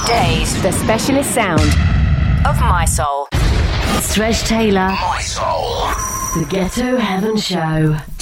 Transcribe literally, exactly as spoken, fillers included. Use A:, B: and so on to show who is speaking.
A: Days, the specialist sound of My Soul. Stretch Taylor,
B: My Soul.
A: The Ghetto Heaven Show.